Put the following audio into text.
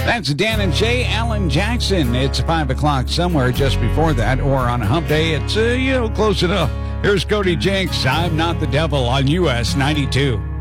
That's Dan and Shay, Alan Jackson. It's 5 o'clock somewhere just before that, or on a hump day. It's, close enough. Here's Cody Jenks. I'm Not the Devil on US 92.